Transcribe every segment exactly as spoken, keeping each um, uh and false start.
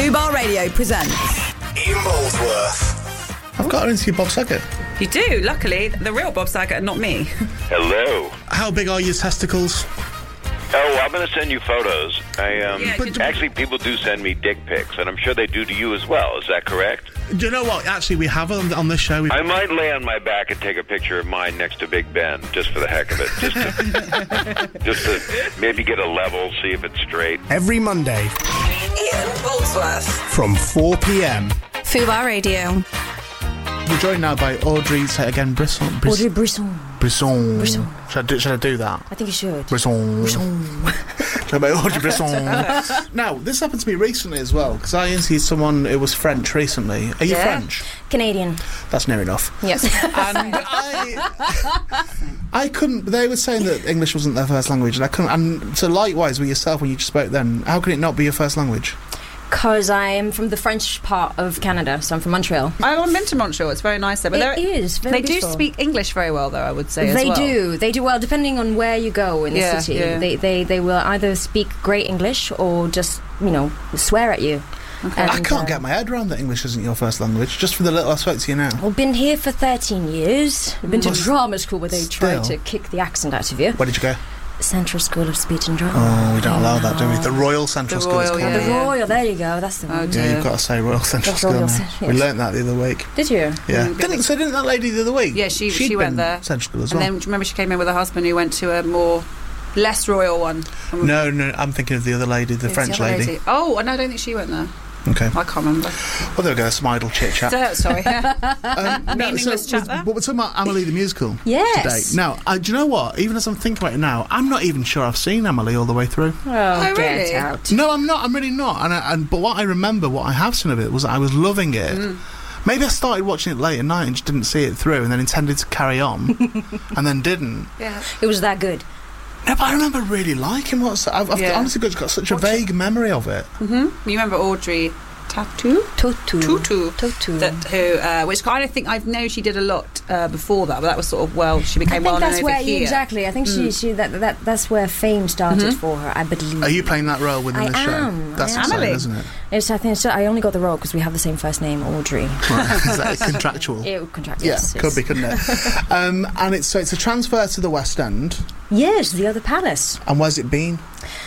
Fubar Radio presents Ian Molesworth. I've got her into Bob Saget. You do, luckily. The real Bob Saget and not me. Hello. How big are your testicles? Oh, I'm going to send you photos. I um, Yeah, but actually, people do send me dick pics, and I'm sure they do to you as well. Is that correct? Do you know what? Actually, we have on, on this show. We... I might lay on my back and take a picture of mine next to Big Ben, just for the heck of it. Just to, just to maybe get a level, see if it's straight. Every Monday Ian Molesworth. from four p.m. Fubar Radio. We're joined now by Audrey, say it again, Brisson. Bris- Audrey Brisson. Brisson. Brisson. Should I do, should I do that? I think you should. Brisson. Brisson. Should I by Audrey Brisson? Now, this happened to me recently as well, because I interviewed someone who was French recently. Are you Yeah. French? Canadian. That's near enough. Yes. And I, I couldn't. They were saying that English wasn't their first language, and I couldn't. And so, likewise with yourself, when you just spoke, then how could it not be your first language? Because I'm from the French part of Canada, so I'm from Montreal. I've been to Montreal. It's very nice there. But It they're- is very They do beautiful. speak English very well, though, I would say, as They well. do. They do well, depending on where you go in the Yeah, city. yeah. They, they they will either speak great English or just, you know, swear at you. Okay. And, I can't uh, get my head around that English isn't your first language. Just from the little I spoke to you now. I've been here for thirteen years. I've been to Mm. drama school where they try Still. to kick the accent out of you. Where did you go? Central School of Speech and Drama. Oh, we don't allow that, do we? The Royal Central The School is Royal, called. yeah, The yeah. Royal, there you go. That's the Oh, one. dear. Yeah, you've got to say Royal Central The School Royal now. Cen- We yes. learnt that the other week. Did you? Yeah. Mm, Didn't, so didn't that lady the other week? Yeah, she She'd she went been there. Central School as And well. then, do you remember she came in with her husband who went to a more less royal one? No, no, I'm thinking of the other lady, the Who's French other lady. Oh, no, I don't think she went there. Okay. I can't remember. Well, there we go, some idle chit chat. So, sorry. Um, no, Meaningless chat we're, there? but we're talking about Amelie the musical Yes. today. Now, uh, do you know what? Even as I'm thinking about it now, I'm not even sure I've seen Amelie all the way through. Oh, Oh, get really? out. No, I'm not. I'm really not. And, I, and but what I remember, what I have seen of it, was that I was loving it. Mm. Maybe I started watching it late at night and just didn't see it through, and then intended to carry on, and then didn't. Yeah. It was that good. No, but I remember really liking what's. I've, I've Yeah. honestly got, got such a vague memory of it. Mm-hmm. You remember Audrey Tattoo? Tutu. Tutu. Tutu. That who, uh, which kind of think I know she did a lot uh, before that, but that was sort of well, she I became think well known that's over where here. exactly. I think she, she that, that that's where fame started for her. I believe. Are you playing that role within I the show? am, That's I am. exciting, Amelie. isn't it? It's, I think it's, I only got the role because we have the same first name, Audrey. Right. Is that contractual? It would contract. Yeah, yes, could yes. be, couldn't it? um, and it's so it's a transfer to the West End. Yes, the other palace. And where's it been?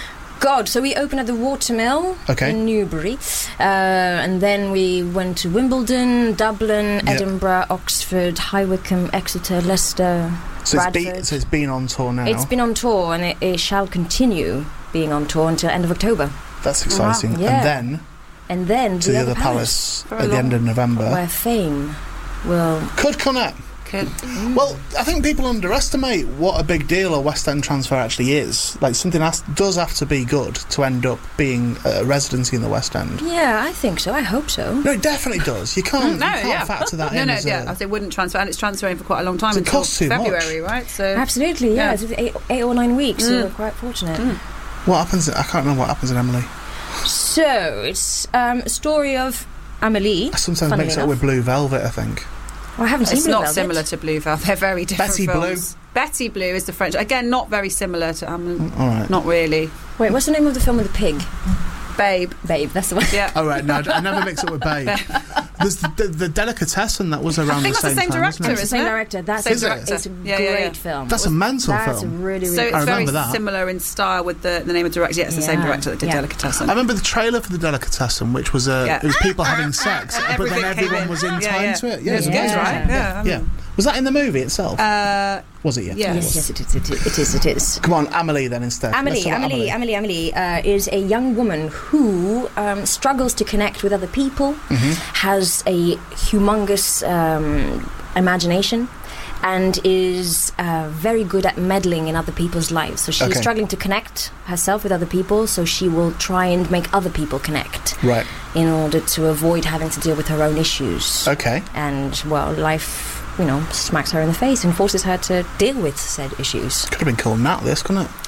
God, so we opened at the Watermill Okay. in Newbury, uh, and then we went to Wimbledon, Dublin, Yeah. Edinburgh, Oxford, High Wycombe, Exeter, Leicester, So it's, Bradford. been, so it's been on tour now. It's been on tour, and it, it shall continue being on tour until end of October. That's exciting. Yeah. And then And then to the, other palace, Very at the end of November. where fame will. Could connect. Could. Well, I think people underestimate what a big deal a West End transfer actually is. Like, something has, does have to be good to end up being a residency in the West End. Yeah, I think so. I hope so. No, it definitely does. You can't, No, you can't yeah. factor that no, in no, as yeah. a... I say wouldn't transfer, and it's transferring for quite a long time It until costs too much. February, right? So Absolutely, yeah. Yeah. It's eight, eight or nine weeks, so Mm. we're quite fortunate. What happens... I can't remember what happens in Emily. So, it's um, a story of Amelie. I sometimes funnily mix it up enough. with Blue Velvet, I think. Well, I haven't seen it's Blue not Velvet. similar to Blue Velvet. They're very different Betty films. Betty Blue is the French. Again, not very similar to um, All right. Not really. Wait, what's the name of the film with the pig? Babe. Babe, that's the one. Yeah. All right, no, I d- I never mix it with Babe. There's the, the, the Delicatessen that was around think the that's same the same time, director, wasn't It's it? the isn't same it? director. That's Same a, director. It's a Yeah, great yeah, yeah. film. That's a mental That's film. a really, So really. it's I very remember that. similar in style with the, the name of the director. Yeah, it's the same Yeah, director that did yeah. Delicatessen. I remember the trailer for the Delicatessen, which was uh, Yeah. it was people having sex, but then Everything came everyone in. was in Yeah, time yeah. to it. Yeah, it it's was good, amazing. right? Yeah. Yeah. Was that in the movie itself? Uh, was it? Yeah. yeah. Yes, yes, it is. It is. It is. It is. Come on, Amelie then instead. Let's Amelie, talk about Amelie, Amelie, Amelie uh, is a young woman who um, struggles to connect with other people, Mm-hmm. has a humongous um, imagination, and is uh, very good at meddling in other people's lives. So she's Okay. struggling to connect herself with other people, so she will try and make other people connect Right. in order to avoid having to deal with her own issues. Okay. And, well, life, you know, smacks her in the face and forces her to deal with said issues. Could have been called Nat, this, couldn't it?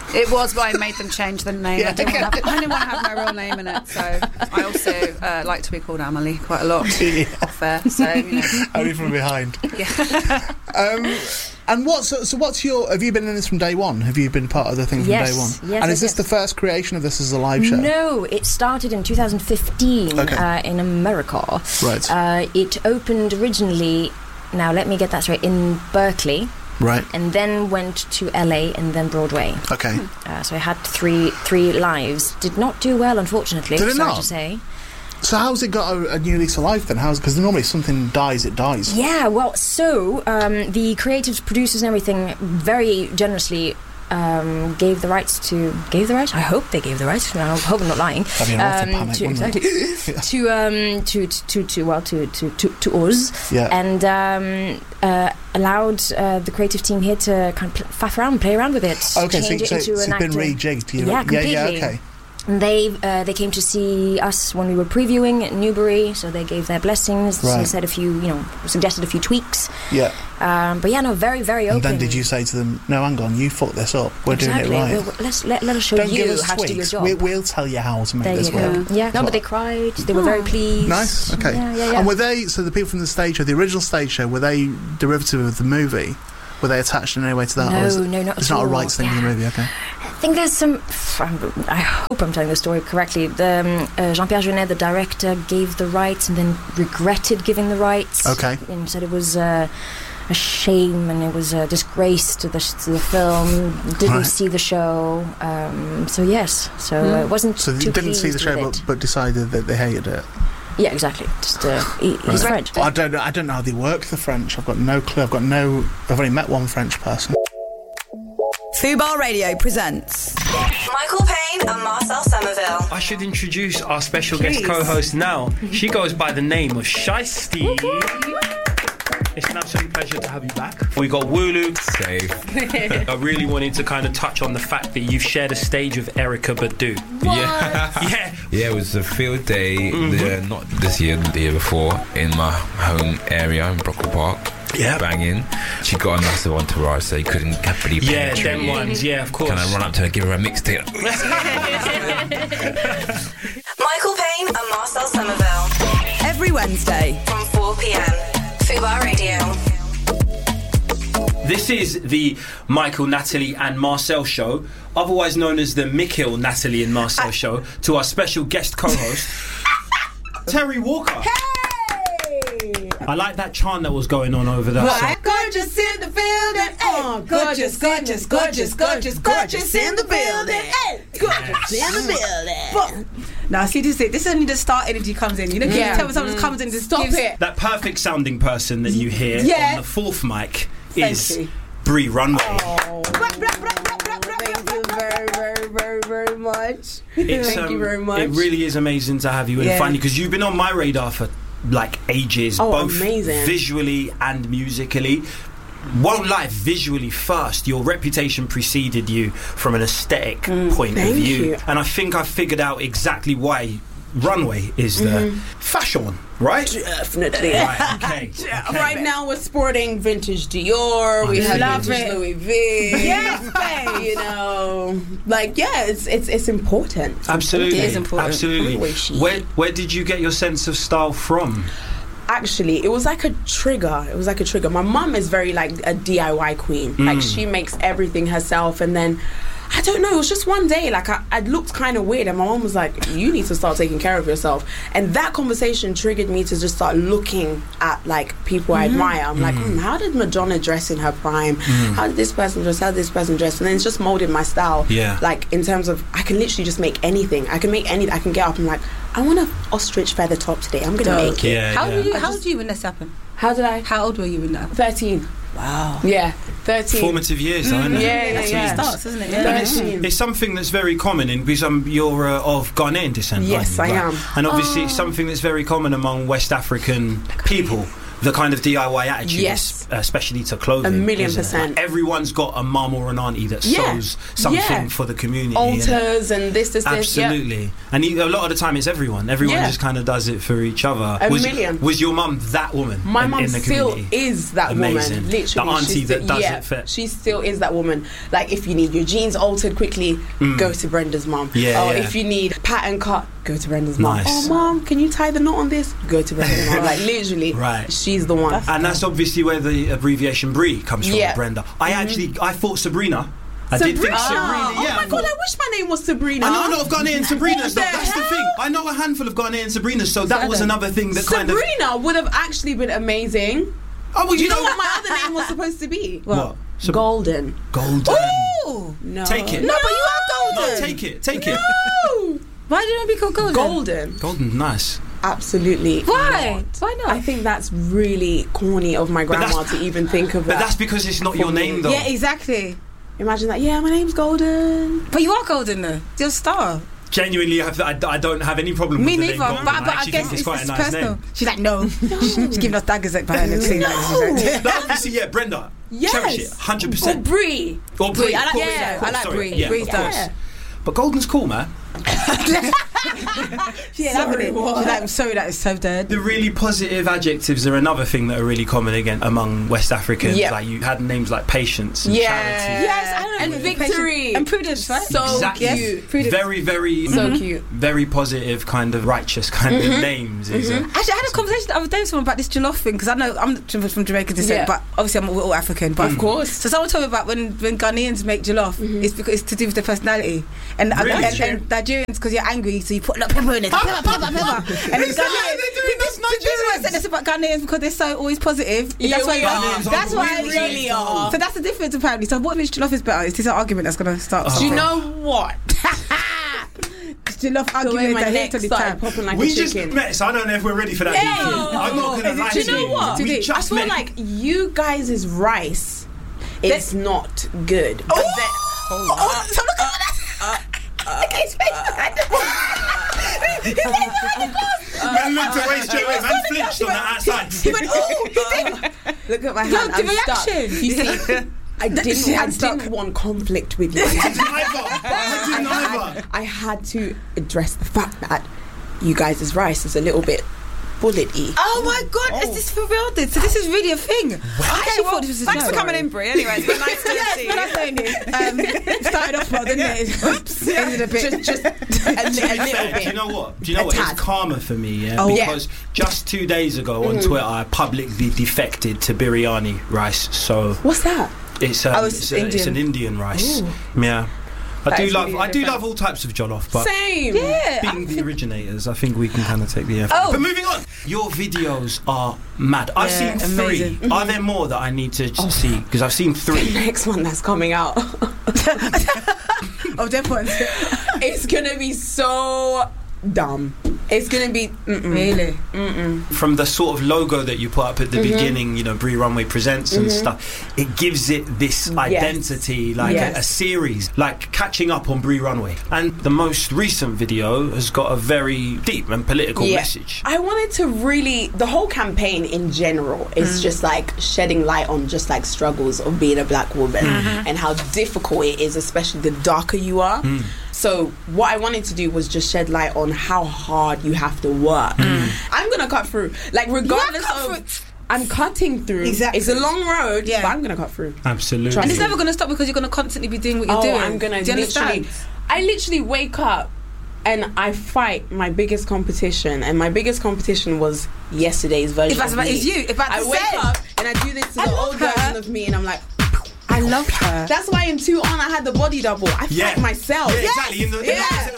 It was, but I made them change the name. Yeah. I, didn't want to have, I didn't want to have my real name in it, so I also uh, like to be called Amelie quite a lot. Yeah. Off air, so you know. Only from behind. Yeah. Um, and what's so, so? What's your? Have you been in this from day one? Have you been part of the thing from Yes, day one? yes, And yes, is this yes. the first creation of this as a live show? No, it started in two thousand fifteen Okay. uh, in America. Right. Uh, it opened originally, now let me get that straight, in Berkeley, Right. and then went to L A and then Broadway. Okay. Uh, so I had three three lives. Did not do well, unfortunately. Did it sorry not? to say. So how's it got a, a new lease of life then? How's because normally something dies, it dies. Yeah, well, so um, the creatives, producers, and everything very generously um, gave the rights to gave the rights. I hope they gave the rights. I hope I'm not lying. That'd be an awful panic, to, wouldn't it? exactly to um to to to well to to to, to us Yeah. and um, uh, allowed uh, the creative team here to kind of pl- faff around, play around with it, Okay, so, change it so, into so an it's been actor. rejigged. You- Yeah, completely. Yeah, yeah, okay. And they uh, they came to see us when we were previewing at Newbury, so they gave their blessings. Right. And said a few, you know, suggested a few tweaks. Yeah. Um, but yeah, no, very very And open. then did you say to them, no, hang on, you fucked this up. We're exactly. doing it right. Well, let's let, let us show Don't give you us how to do your tweaks. job. We, we'll tell you how to make there this you work. go. Yeah, no, but they cried. They were very pleased. Nice. Okay. Yeah, yeah, yeah. And were they? So the people from the stage show, the original stage show, were they derivative of the movie? Were they attached in any way to that? No, or is it, no, not It's at not a all. rights thing in the Yeah. movie. Okay. I think there's some. I hope I'm telling the story correctly. The, um, uh, Jean-Pierre Jeunet, the director, gave the rights and then regretted giving the rights. Okay. And said it was uh, a shame and it was a disgrace to the to the film. Didn't Right. see the show. Um, so yes, so uh, it wasn't. So they too didn't see the pleased show, with but, it. but decided that they hated it. Yeah, exactly. Just uh, he, he's French. I don't know. I don't know how they work the French. I've got no clue. I've got no. I've only met one French person. Fubar Radio presents Michael Payne and Marcel Somerville. I should introduce our special guest co-host now. She goes by the name of Shiesty. It's an absolute pleasure to have you back. We got Wooloo. Safe. I really wanted to kind of touch on the fact that you've shared a stage with Erykah Badu. Yeah. Yeah. Yeah, it was a field day, the, not this year, the year before, in my home area in Brockle Park. Yeah. Banging. She got a massive entourage, so you couldn't really Yeah, penetrate them it. ones. Yeah, of course. Can I run up to her and give her a mixtape? Michael Payne and Marcel Somerville. Every Wednesday from four p.m. Fubar Radio. This is the Michael, Natalie and Marcel show, otherwise known as the Mikhail, Natalie and Marcel show, to our special guest co-host, Terry Walker. Hey! I like that chant that was going on over there. So- Gorgeous in the building. Hey. Gorgeous, gorgeous, gorgeous, gorgeous, gorgeous in the building. Hey. Gorgeous in the building. Now, see, this is it. This is only the start energy comes in. You know, Yeah. you tell me someone comes in, just Stop gives- it. That perfect sounding person that you hear Yeah. on the fourth mic Thank is you. Bree Runway. Oh, thank you very, very, very, very much. It's, Thank you um, very much. It really is amazing to have you in Yeah. finally, because you've been on my radar for like ages, Oh, both amazing. visually and musically. Won't lie, visually first, your reputation preceded you from an aesthetic point of Mm, thank view. you. And I think I figured out exactly why Runway is the Mm-hmm. fashion, right? Definitely. Right, okay. okay. Right now we're sporting vintage Dior. We have Love vintage it. Louis V. Yes, babe. You know, like yeah, it's it's it's important. It's Absolutely, It is important. absolutely. Always she. Where where did you get your sense of style from? Actually, it was like a trigger. It was like a trigger. My mum is very like a D I Y queen. Like she makes everything herself, and then I don't know. It was just one day. Like I, I looked kind of weird, and my mum was like, "You need to start taking care of yourself." And that conversation triggered me to just start looking at like people I admire. I'm like, hmm, how did Madonna dress in her prime? How did this person dress? How did this person dress? And then it's just molded my style. Yeah. Like in terms of, I can literally just make anything. I can make any. I can get up and like, I want an ostrich feather top today. I'm gonna Dope. make it. Yeah, How yeah. did you? I How just- did you when this happened? How did I? How old were you when that? thirteen. Wow. Yeah, thirteen. Formative years, though, isn't it? Yeah, yeah, That's yeah. when it starts, isn't it? Yeah. And it's, thirteen. it's something that's very common in because um, you're uh, of Ghanaian descent. Yes, aren't you? I Right. am. And obviously, it's something that's very common among West African people. the kind of D I Y attitude, Yes. especially to clothing. A million isn't it? percent. Like, everyone's got a mum or an auntie that Yeah. sews something Yeah. for the community. Altars and this, this, this. Absolutely. Yeah. And you, a lot of the time it's everyone. Everyone Yeah. just kind of does it for each other. A was, million. Was your mum that woman? My in, mum in the still community? is that Amazing. woman. Literally, The auntie she's that still- does yeah, it for. She still is that woman. Like, if you need your jeans altered quickly, go to Brenda's mum. Yeah, Or yeah. if you need pattern cut, go to Brenda's mum. Nice. Oh, mum, can you tie the knot on this? Go to Brenda's mum. Like, literally, Right. she's the one. And that's obviously where the abbreviation Brie comes from, Yeah. Brenda. I actually, I thought Sabrina. I Sabrina. did think Sabrina. Oh Yeah, my I god, thought- I wish my name was Sabrina. I know a lot of Ghanaian Sabrinas. What the That's the hell? thing. I know a handful of Ghanaian Sabrinas, so that was another thing that kind of. Sabrina would have actually been amazing. Oh, well, Do you know what my other name was supposed to be? What? Sab- Golden. Golden. Ooh. No. Take it. No, but you are No, golden. take it. Take it. No. Why do you want to be called golden? Golden. Golden's nice. Absolutely. Why? not. Why not? I think that's really corny of my grandma that's- to even think of But that. that's because it's not your For me. name, though. Yeah, exactly. Imagine that. Yeah, my name's Golden. But you are golden though. You're a star. Genuinely, I, have, I, I don't have any problem Me with the neither. name Golden. But, but I, actually guess think it's, it's quite it's a nice personal. name. She's like, no. She's giving us daggers at behind the scene. Like, she's like, No, obviously, yeah, Brenda. Yes. Cherish it, one hundred Or percent. Brie. Or Brie. I like of course, Brie, of though. course, I like sorry. Brie. Yeah, Brie's of dope. course. Yeah. But Golden's cool, man. Yeah, Sorry, She's what? like, I'm sorry, that is so dead. The really positive adjectives are another thing that are really common again among West Africans. Yeah. Like you had names like patience and Yeah. charity. Yes, I don't And know. victory. And prudence, right? So Exactly. cute. Prudence. Very, very, So mhm, cute. very positive, kind of righteous kind Mm-hmm. of names. Is, uh, Actually, I had a conversation the other day with someone about this jollof thing because I know I'm from Jamaican descent, Yeah. but obviously I'm we're all African. But Of course. So someone told me about when, when Ghanaians make jollof, it's because it's to do with their personality, and Really? and, and, and Nigerians because you're angry, so you put a lot of pepper in it, pepper, pepper, pepper. And then Is that how Ghanaians, they do it? That's this, this is what I said this about Ghanaians because they're so always positive. Yeah, that's why. we are. Ghanaians That's are why. really, really are. So that's the difference apparently. So what makes jollof is better? Is this an argument that's going to start? Oh. Do you know what? Jollof The way argument my that neck hit on the started time. popping like we a just chicken. met, so I don't know if we're ready for that. Yeah. detail. I'm not going to lie Do to you know what? We I just feel met. like you guys' rice is not good. But then- Oh, so look at that. Look at his face. Man looked away straight away. Man flinched on that outside. He went, oh, he did. Look at my Yo, hand. the I'm stuck. reaction. You see, I didn't. She I had stuck. didn't want conflict with you. I did neither. I did neither. I had to address the fact that you guys' rice is a little bit bullety. Oh my god, is this for real? This? So this is really a thing. I actually thought this was a Thanks joke. for coming in, Brie. Anyway, it's been nice to Yeah, see it's been nice knowing you. Um, it started off well, didn't it? Oops, ended a bit. Just, just a, li- a To be little fair, bit. do you know what? Do you know A what? tad. It's karma for me, yeah. Oh. Because just two days ago on Twitter, I publicly defected to biryani rice. So What's that? it's um, Oh, it's it's, a, it's Indian. an Indian rice. Ooh. Yeah. I That do is love really I do different. love all types of jollof, but Same. Yeah. being the originators, I think we can kind of take the effort. Oh. But moving on, your videos are mad. I've Yeah, seen amazing. three. Are there more that I need to see? Because I've seen The three. next one that's coming out, Oh, that one. it's gonna be so dumb. It's gonna be mm-mm. Really? Mm-mm. From the sort of logo that you put up at the Mm-hmm. beginning, you know, Brie Runway Presents and stuff, it gives it this identity, like Yes. a, a series, like catching up on Brie Runway. And the most recent video has got a very deep and political Yeah. message. I wanted to really, the whole campaign in general is just like shedding light on just like struggles of being a black woman and how difficult it is, especially the darker you are. So what I wanted to do was just shed light on how hard you have to work. I'm gonna cut through, like regardless cut of. I'm cutting through. Exactly. It's a long road, Yeah. but I'm gonna cut through. Absolutely. Trust And it's me. never going to stop because you're going to constantly be doing what you're Oh, doing. I'm gonna Do you literally. understand? I literally wake up and I fight my biggest competition, and my biggest competition was yesterday's version. If that's of about, me. it's you. If I that's wake up and I do this to I the love old her. version of me, and I'm like, I love her. that's why in two on I had the body double. I Yeah. fight myself. Yeah, exactly. In the, in the- Yeah.